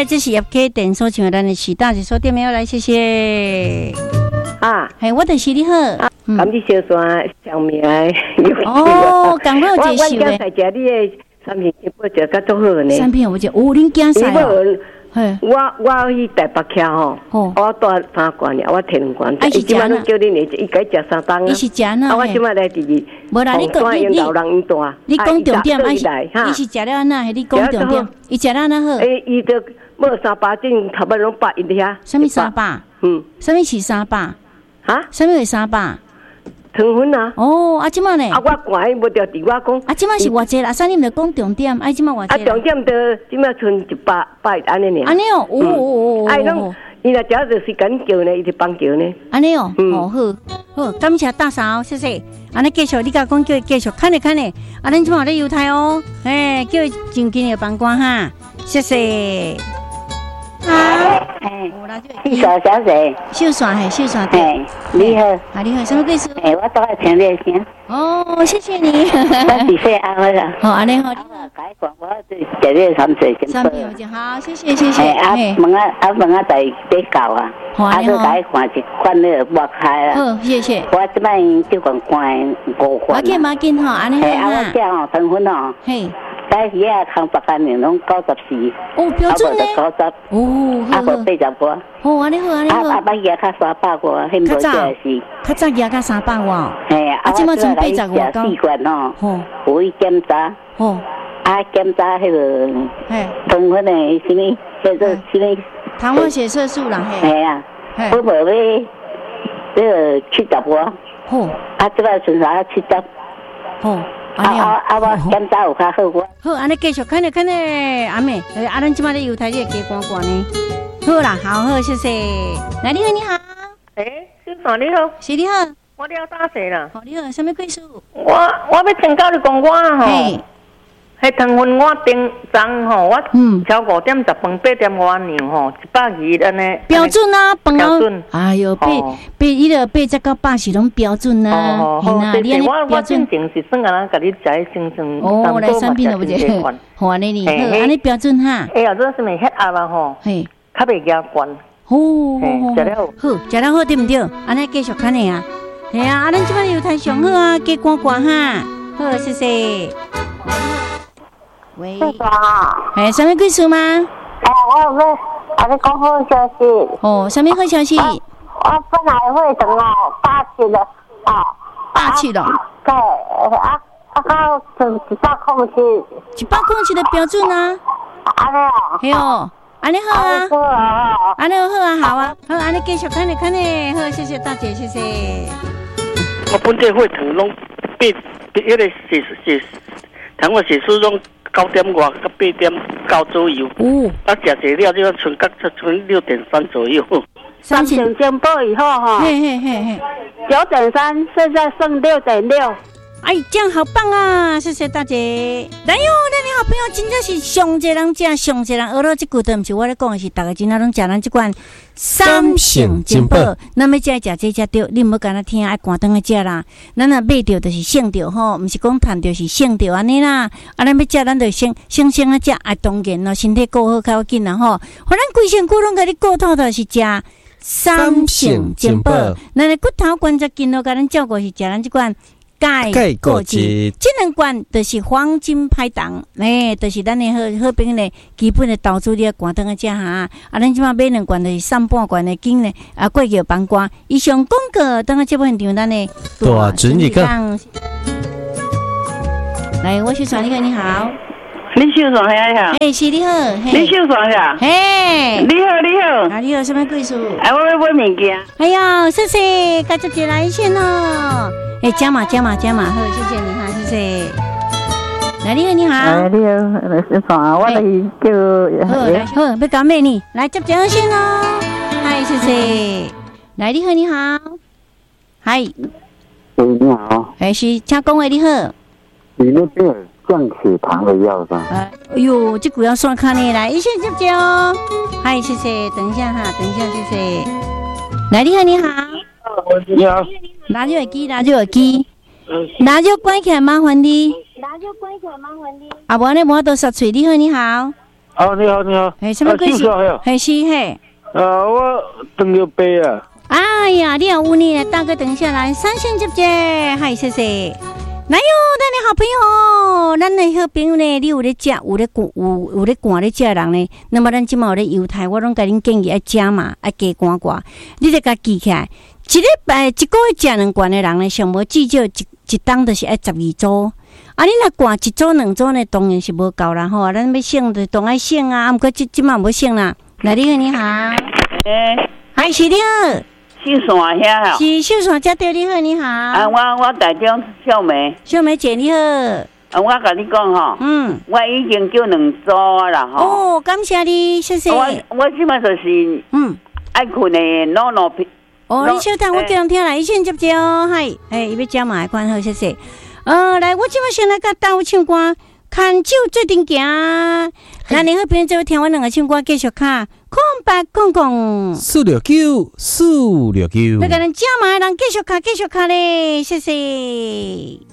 这是叶克电所唱的咱的时大是说点没有来，谢谢。嘿，我就是你好。 感谢小山上面哦，刚好接受的。 我在食你的产品，我食得足好呢。 产品我就恁囝使哦。 我去台北徛吼，我住3罐尔，我摕2罐。伊即摆都叫恁伊该食3档啊。 伊是食哪？ 我即摆来伫。 无啦，你讲你老人因大。 你讲重点，伊是食了安那？你讲重点，伊食了安那好？ 伊就无300斤，头尾拢8因遐。 什么300？什么是300？什么是300？ 糖分啊！ 哦，即摆呢？ 我管伊无着伫我讲。 即摆是偌济啦？啥你毋着讲重点？即摆偌济？ 重点着即摆剩100安尼尔。 安尼哦，哦。 伊若只要就是敢叫呢，伊就帮叫呢。 安尼哦，好，感谢大嫂，谢谢。安尼继续，你甲讲叫伊继续看咧。咱即摆咧犹太哦，叫伊真紧的帮官哈，谢谢。 小姐， 秀山对， 你好， 你好，什么贵叔？ 我都爱听你声。 哦，谢谢你。 我是说安好啦。 好，安尼好。 改讲我对食你产品好，谢谢。 问在别教啊，都改看一款那个抹开啦。 好，谢谢。 我这摆就讲关5款。 马紧吼，安尼好我这哦，成分哦。 嘿。 在鱼啊，康北干面拢94。 哦，标准呢 ？90。 哦， 好。80多。 哦，安尼好。 捌鱼较300多，很无这是。 较早鱼较300外。 嘿， 即马剩80外高。 4罐哦。有伊检查。检查迄个。糖分的什么？叫做什么？ 糖化血色素啦， 嘿。系啊。我无要这个70多。这摆剩下70。我检查有较好我。 好，安尼继续看咧，阿妹，咱即摆咧犹太这加关呢。好啦，好，谢谢。来，你好。 小嫂你好。 是你好。 我了打谁啦？ 你好，什么贵数？ 我要请教你讲我吼。迄糖分我顶涨吼，我超5点10分8点外两吼，120安尼。 标准啊，标准。哎呦，伊个8只到80是拢标准啊。 你安尼标准定是算安那，甲你食先算。 哦，来产品了不是？好安尼，好安尼标准哈。 呀，这是咪黑鸭啊吼？嘿，较袂惊关。食了好，食了好对唔对？安尼继续看你啊。系啊，咱即摆犹太上好啊，加关哈。好，谢谢。喂，什么贵数吗？ 我要你讲好消息。 哦，什么好消息？ 我本来会等87了 ，87了。 对，到 107的标准啊。 安尼哦。 系哦，安尼好啊。安尼好啊，好啊，好，安尼继续看咧，好，谢谢大姐，谢谢。 我本地会糖拢迄个是糖化血素拢。9点外到8点9左右，食济了就剩6.3左右。 3成进步以后哈，9.3，现在剩6.6。 哎，这样好棒啊！谢谢大姐。来哟，咱的好朋友真正是上济人食，上济人学到这句都不是我咧讲的，是大家真正拢食咱这款3成进步。咱要食这对，你唔好干那听爱关灯的食啦。咱若买着就是省着吼，唔是讲赚着是省着安尼啦。咱要食咱就省啊食，啊当然咯，身体顾好较要紧啦吼。互咱规身躯拢甲你顾透的是食3成进步。咱的骨头关节筋咯，甲咱照顾是食咱这款。钙果汁，这两罐就是黄金拍档，就是咱的好朋友的基本的投资你关灯个食哈。咱即马买两罐就是3半罐的金呢，过桥帮瓜。以上广告，等下节目现场咱的大准一个。 来，我秀爽，你好。 你秀爽呀？ 是你好。 你秀爽呀？你好。 你好，什么贵数？ 我要买物件。 哎呀，谢谢，感谢来先哦。加码，好，谢谢你哈，谢谢。来，你好。 你好，是爽，我来叫。 好，要搞咩呢？来接电话先哦。嗨，谢谢。来，你好。嗨。 你好。 是，请讲话你好。 你那边降血糖的药吧？ 哎呦，这股要刷卡呢，来，一线接哦。嗨，谢谢，等一下，谢谢。来，你好。 你好。 拿就耳机，拿就关起来，麻烦你。 拿就关起来，麻烦你。 啊，无呢，无多杀嘴。你好。 你好，你好。 什么关系？还是嘿？ 我等要背啊。 哎呀，你好，有你大哥等下来，三线接接，嗨，谢谢。来哟，咱的好朋友，咱的好朋友呢，你有咧食，有咧赶咧食人呢。那么咱即马有咧犹太，我拢甲恁建议爱食嘛，爱加赶。你得甲记起来，一个月食2罐的人呢，上无至少一档就是爱12组。啊，你若赶1组2组呢，当然是无够啦吼。咱要省就当爱省啊，毋过即马无省啦。来，你好，你好。嗨，是你好。 秀山遐吼， 是秀山姐对，你好，你好。 我台中小梅姐你好。 我甲你讲吼，我已经叫2组啦吼。 哦，感谢你，谢谢。 我即摆就是爱困的诺皮。 你小等，我叫人听来，伊先接接哦，嗨，伊要食嘛，款好，谢谢。来，我即摆先来甲大家唱歌，牵手做阵行。咱你好朋友做听我2个唱歌，继续卡。空白空空 469，469。 要甲咱食嘛，人继续卡咧，谢谢。